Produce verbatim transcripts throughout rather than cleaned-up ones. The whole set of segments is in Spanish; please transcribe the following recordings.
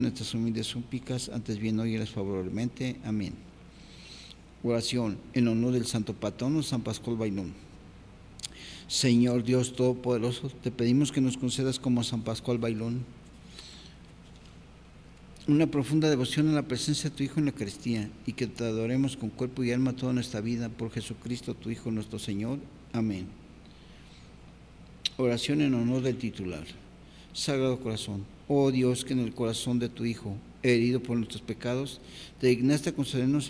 Nuestras humildes súplicas, antes bien óyelas favorablemente. Amén. Oración en honor del santo patrono San Pascual Bailón. Señor Dios Todopoderoso, te pedimos que nos concedas como a San Pascual Bailón una profunda devoción a la presencia de tu Hijo en la Eucaristía y que te adoremos con cuerpo y alma toda nuestra vida por Jesucristo, tu Hijo nuestro Señor. Amén. Oración en honor del titular. Sagrado Corazón, oh Dios, que en el corazón de tu Hijo, herido por nuestros pecados, te dignaste concedernos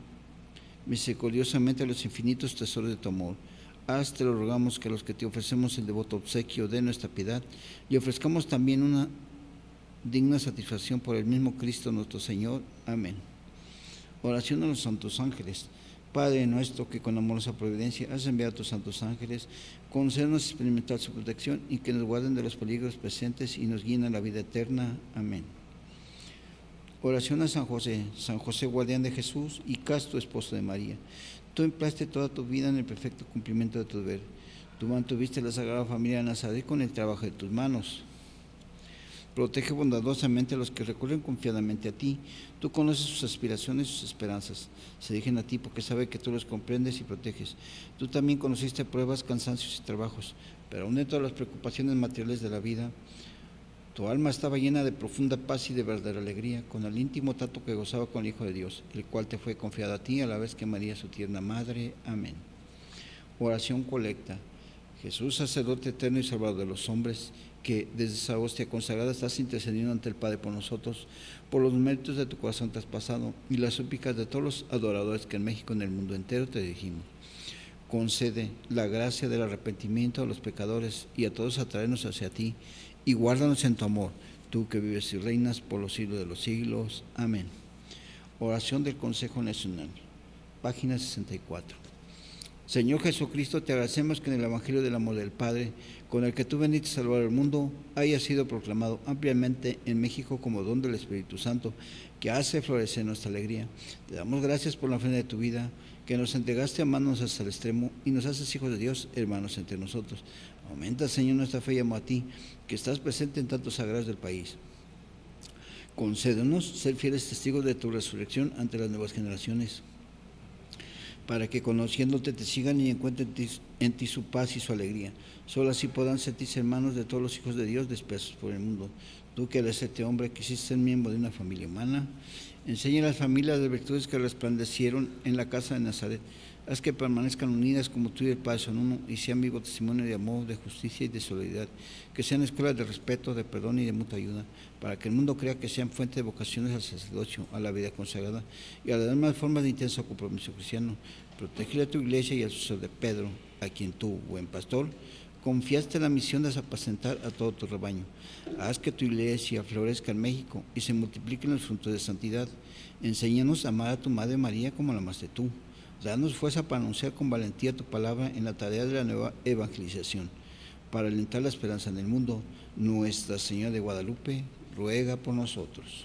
misericordiosamente los infinitos tesoros de tu amor. Haz, te lo rogamos, que a los que te ofrecemos el devoto obsequio de nuestra piedad, le ofrezcamos también una digna satisfacción por el mismo Cristo nuestro Señor. Amén. Oración a los santos ángeles. Padre nuestro, que con amorosa providencia has enviado a tus santos ángeles, concédenos experimentar su protección y que nos guarden de los peligros presentes y nos guíen a la vida eterna. Amén. Oración a San José. San José, guardián de Jesús y casto esposo de María. Tú empleaste toda tu vida en el perfecto cumplimiento de tu deber. Tú mantuviste la Sagrada Familia de Nazaret con el trabajo de tus manos. Protege bondadosamente a los que recurren confiadamente a ti. Tú conoces sus aspiraciones y sus esperanzas. Se dirigen a ti porque sabe que tú los comprendes y proteges. Tú también conociste pruebas, cansancios y trabajos, pero aún de todas las preocupaciones materiales de la vida, tu alma estaba llena de profunda paz y de verdadera alegría, con el íntimo trato que gozaba con el Hijo de Dios, el cual te fue confiado a ti a la vez que María, su tierna madre. Amén. Oración colecta. Jesús, sacerdote eterno y salvador de los hombres, que desde esa hostia consagrada estás intercediendo ante el Padre por nosotros, por los méritos de tu corazón traspasado y las súplicas de todos los adoradores que en México y en el mundo entero te dirigimos. Concede la gracia del arrepentimiento a los pecadores y a todos atraernos hacia ti, y guárdanos en tu amor, tú que vives y reinas por los siglos de los siglos. Amén. Oración del Consejo Nacional, página sesenta y cuatro. Señor Jesucristo, te agradecemos que en el Evangelio del amor del Padre, con el que tú bendices salvar al mundo, haya sido proclamado ampliamente en México como don del Espíritu Santo, que hace florecer nuestra alegría. Te damos gracias por la ofrenda de tu vida, que nos entregaste amándonos hasta el extremo y nos haces hijos de Dios, hermanos entre nosotros. Aumenta, Señor, nuestra fe y amor a ti, que estás presente en tantos sagrados del país. Concédenos ser fieles testigos de tu resurrección ante las nuevas generaciones, para que conociéndote te sigan y encuentren en ti, en ti su paz y su alegría. Solo así podrán sentirse hermanos de todos los hijos de Dios dispersos por el mundo. Tú que eres este hombre, quisiste ser miembro de una familia humana, enseña a las familias las virtudes que resplandecieron en la casa de Nazaret. Haz que permanezcan unidas como tú y el Padre son uno, y sean vivo testimonio de amor, de justicia y de solidaridad, que sean escuelas de respeto, de perdón y de mutua ayuda, para que el mundo crea que sean fuente de vocaciones al sacerdocio, a la vida consagrada y a las demás formas de intenso compromiso cristiano. Protege a tu iglesia y al sucesor de Pedro, a quien tú, buen pastor, confiaste la misión de apacentar a todo tu rebaño. Haz que tu iglesia florezca en México y se multipliquen los frutos de santidad. Enséñanos a amar a tu Madre María como la amaste tú. Danos fuerza para anunciar con valentía tu palabra en la tarea de la nueva evangelización, para alentar la esperanza en el mundo. Nuestra Señora de Guadalupe ruega por nosotros.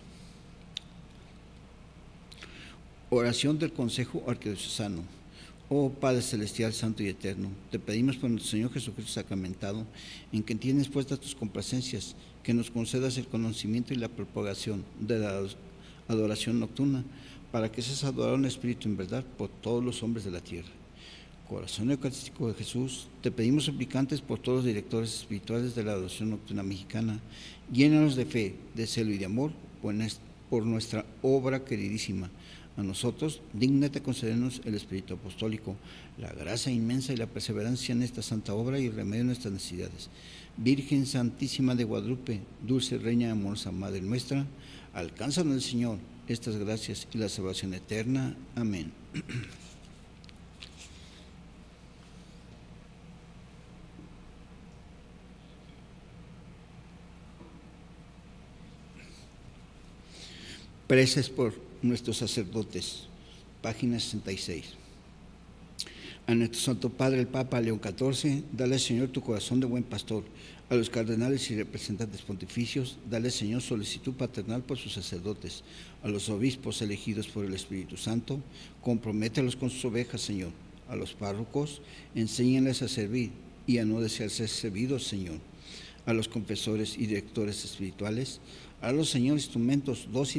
Oración del Consejo Arquidiocesano. Oh Padre Celestial, Santo y Eterno, te pedimos por nuestro Señor Jesucristo sacramentado, en quien tienes puestas tus complacencias, que nos concedas el conocimiento y la propagación de la adoración nocturna, para que seas adorado en espíritu y en verdad por todos los hombres de la tierra. Corazón Eucarístico de Jesús, te pedimos suplicantes por todos los directores espirituales de la adoración nocturna mexicana, llénanos de fe, de celo y de amor por nuestra obra queridísima. A nosotros, dígnate concedernos el Espíritu Apostólico, la gracia inmensa y la perseverancia en esta santa obra y el remedio de nuestras necesidades. Virgen Santísima de Guadalupe, dulce Reina amorosa Madre nuestra, alcánzanos el Señor estas gracias y la salvación eterna. Amén. Preces por nuestros sacerdotes, página sesenta y seis. A nuestro Santo Padre, el Papa León catorce, dale, Señor, tu corazón de buen pastor. A los cardenales y representantes pontificios, dale, Señor, solicitud paternal por sus sacerdotes. A los obispos elegidos por el Espíritu Santo, compromételos con sus ovejas, Señor. A los párrocos, enséñales a servir y a no desear ser servidos, Señor. A los confesores y directores espirituales, a los señores instrumentos, dos